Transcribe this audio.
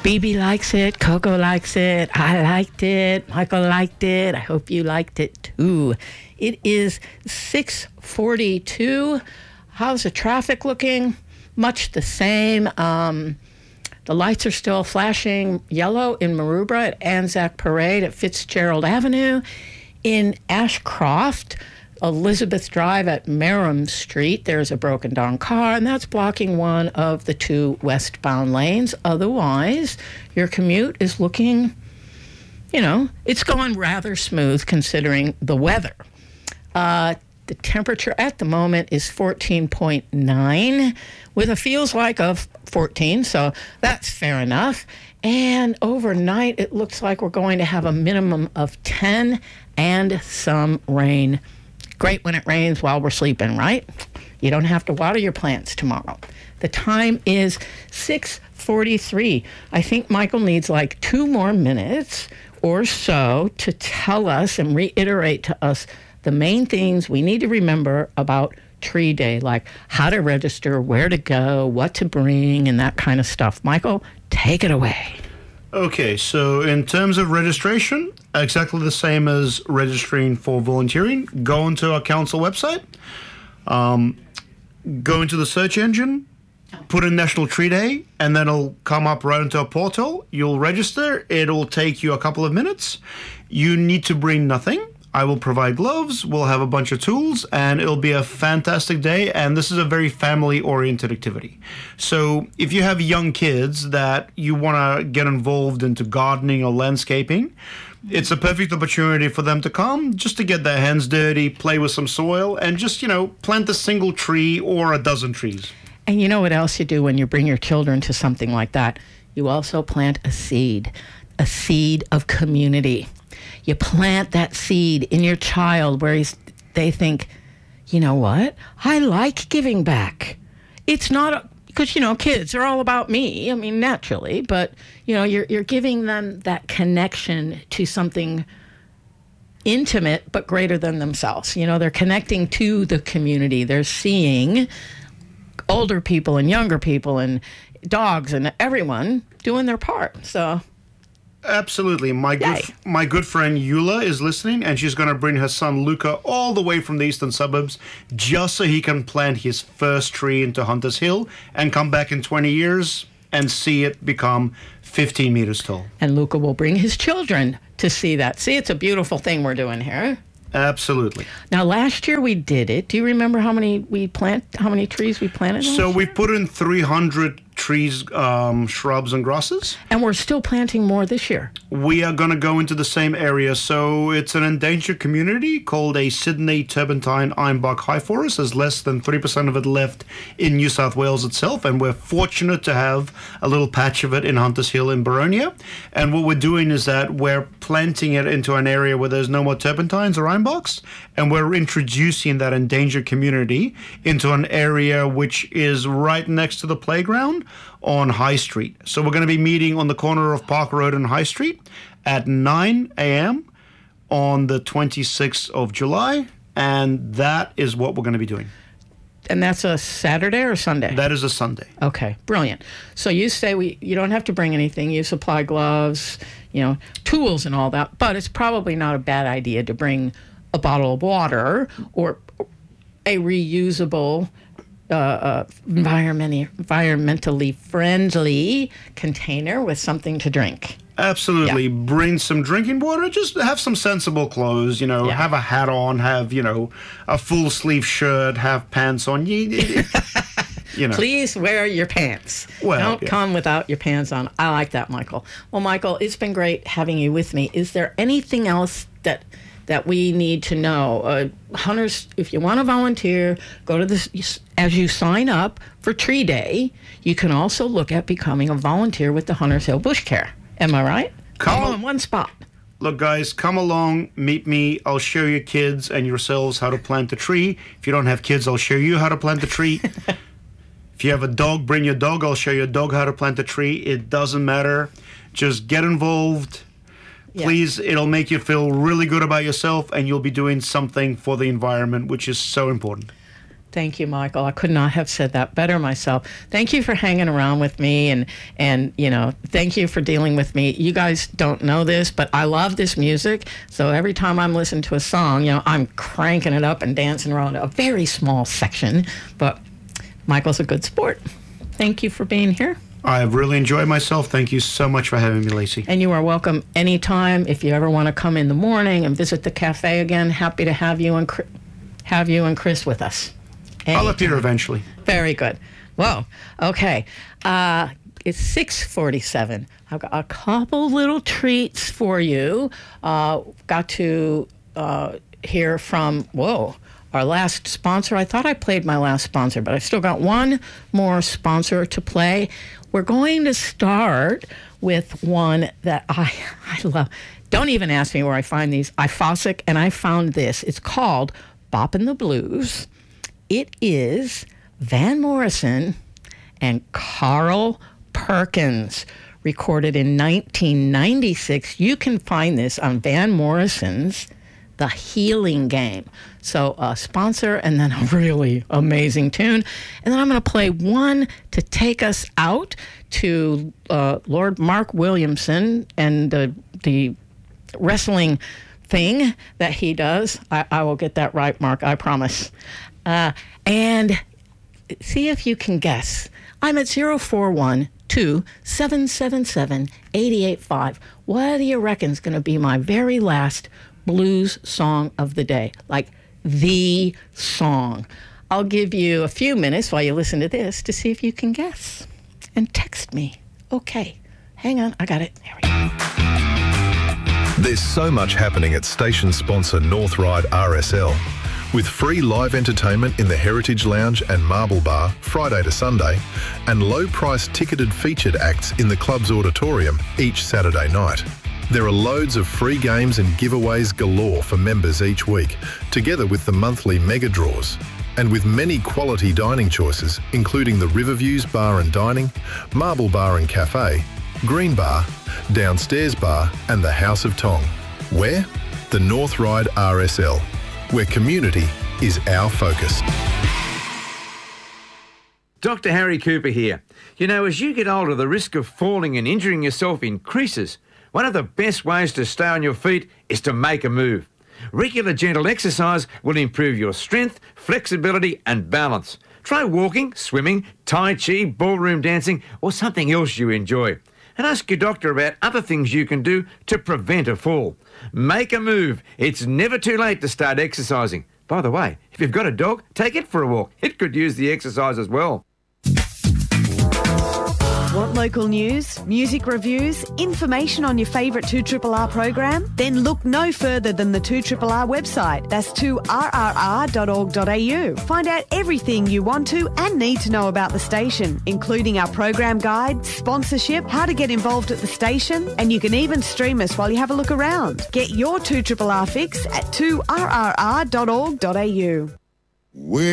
BB likes it. Coco likes it. I liked it. Michael liked it. I hope you liked it too. It is 6:42. How's the traffic looking? Much the same. The lights are still flashing yellow in Maroubra at Anzac Parade at Fitzgerald Avenue. In Ashcroft, Elizabeth Drive at Merrim Street, there's a broken down car, and that's blocking one of the two westbound lanes. Otherwise, your commute is looking, it's going rather smooth considering the weather. The temperature at the moment is 14.9 with a feels like of 14, so that's fair enough. And overnight, it looks like we're going to have a minimum of 10 and some rain. Great when it rains while we're sleeping, right? You don't have to water your plants tomorrow. The time is 6:43. I think Michael needs like 2 more minutes or so to tell us and reiterate to us the main things we need to remember about Tree Day, like how to register, where to go, what to bring, and that kind of stuff. Michael, take it away. Okay, so in terms of registration, exactly the same as registering for volunteering. Go into our council website, go into the search engine, put in National Tree Day, and then it'll come up right into our portal. You'll register. It'll take you a couple of minutes. You need to bring nothing. I will provide gloves, we'll have a bunch of tools, and it'll be a fantastic day, and this is a very family-oriented activity. So if you have young kids that you want to get involved into gardening or landscaping, it's a perfect opportunity for them to come, just to get their hands dirty, play with some soil, and just, plant a single tree or a dozen trees. And you know what else you do when you bring your children to something like that? You also plant a seed of community. You plant that seed in your child where they think, you know what? I like giving back. It's not because, kids are all about me. I mean, naturally, but, you're giving them that connection to something intimate but greater than themselves. They're connecting to the community. They're seeing older people and younger people and dogs and everyone doing their part. So... Absolutely. My good friend Eula is listening, and she's going to bring her son Luca all the way from the eastern suburbs just so he can plant his first tree into Hunters Hill and come back in 20 years and see it become 15 meters tall. And Luca will bring his children to see that. See, it's a beautiful thing we're doing here. Absolutely. Now, last year we did it. Do you remember how many trees we planted? So we put in 300 trees, shrubs, and grasses. And we're still planting more this year. We are going to go into the same area. So it's an endangered community called a Sydney Turpentine Ironbark High Forest. There's less than 3% of it left in New South Wales itself. And we're fortunate to have a little patch of it in Hunters Hill in Boronia. And what we're doing is that we're planting it into an area where there's no more turpentines or ironbarks. And we're introducing that endangered community into an area which is right next to the playground on High Street. So we're going to be meeting on the corner of Park Road and High Street at 9 a.m. on the 26th of July, and that is what we're going to be doing. And that's a Saturday or Sunday? That is a Sunday. Okay, brilliant. So you say you don't have to bring anything. You supply gloves, tools and all that, but it's probably not a bad idea to bring a bottle of water or a reusable environmentally friendly container with something to drink. Absolutely. Yeah. Bring some drinking water. Just have some sensible clothes, have a hat on, have, a full sleeve shirt, have pants on. Please wear your pants. Don't come without your pants on. I like that, Michael. Well, Michael, it's been great having you with me. Is there anything else that we need to know? Hunters, if you want to volunteer, go to this. As you sign up for Tree Day, you can also look at becoming a volunteer with the Hunters Hill Bush Care. Am I right? All in one spot. Look, guys, come along, meet me. I'll show your kids and yourselves how to plant a tree. If you don't have kids, I'll show you how to plant a tree. If you have a dog, bring your dog. I'll show your dog how to plant a tree. It doesn't matter. Just get involved. Please, it'll make you feel really good about yourself, and you'll be doing something for the environment, which is so important. Thank you, Michael. I could not have said that better myself. Thank you for hanging around with me, and thank you for dealing with me. You guys don't know this, but I love this music. So every time I'm listening to a song, I'm cranking it up and dancing around a very small section. But Michael's a good sport. Thank you for being here. I've really enjoyed myself. Thank you so much for having me, Lacey. And you are welcome anytime. If you ever want to come in the morning and visit the cafe again, happy to have you and Chris with us. I'll appear eventually. Very good. Whoa. Okay. It's 6:47. I've got a couple little treats for you. Got to hear from, our last sponsor. I thought I played my last sponsor, but I still got one more sponsor to play. We're going to start with one that I love. Don't even ask me where I find these. iFossick, and I found this. It's called Boppin' the Blues. It is Van Morrison and Carl Perkins, recorded in 1996. You can find this on Van Morrison's The Healing Game. So a sponsor and then a really amazing tune. And then I'm going to play one to take us out to Lord Mark Williamson and the wrestling thing that he does. I will get that right, Mark, I promise. And see if you can guess. I'm at 041-2777-885. What do you reckon is going to be my very last blues song of the day? Like the song. I'll give you a few minutes while you listen to this to see if you can guess. And text me. Okay. Hang on. I got it. There we go. There's so much happening at station sponsor North Ryde RSL. With free live entertainment in the Heritage Lounge and Marble Bar Friday to Sunday, and low-price ticketed featured acts in the club's auditorium each Saturday night. There are loads of free games and giveaways galore for members each week, together with the monthly mega draws. And with many quality dining choices, including the Riverviews Bar and Dining, Marble Bar and Cafe, Green Bar, Downstairs Bar and the House of Tong. Where? The North Ryde RSL, where community is our focus. Dr. Harry Cooper here. As you get older, the risk of falling and injuring yourself increases. One of the best ways to stay on your feet is to make a move. Regular gentle exercise will improve your strength, flexibility and balance. Try walking, swimming, tai chi, ballroom dancing or something else you enjoy. And ask your doctor about other things you can do to prevent a fall. Make a move. It's never too late to start exercising. By the way, if you've got a dog, take it for a walk. It could use the exercise as well. Want local news, music reviews, information on your favourite 2RRR program? Then look no further than the 2RRR website. That's 2rrr.org.au. Find out everything you want to and need to know about the station, including our program guide, sponsorship, how to get involved at the station, and you can even stream us while you have a look around. Get your 2RRR fix at 2rrr.org.au.